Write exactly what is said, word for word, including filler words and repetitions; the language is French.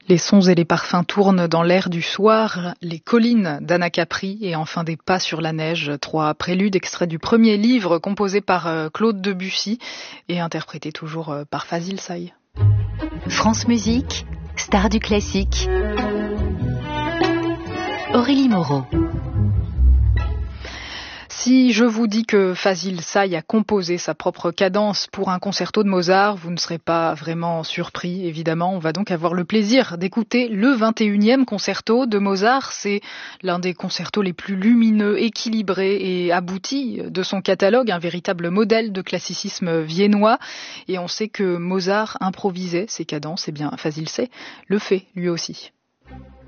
Les sons et les parfums tournent dans l'air du soir, les collines d'Anna Capri et enfin des pas sur la neige, trois préludes extraits du premier livre composé par Claude Debussy et interprété toujours par Fazil Say. France Musique, star du classique. Aurélie Moreau. Si je vous dis que Fazil Say a composé sa propre cadence pour un concerto de Mozart, vous ne serez pas vraiment surpris, évidemment. On va donc avoir le plaisir d'écouter le vingt et unième concerto de Mozart. C'est l'un des concertos les plus lumineux, équilibrés et aboutis de son catalogue, un véritable modèle de classicisme viennois. Et on sait que Mozart improvisait ses cadences, et bien Fazil Say le fait lui aussi.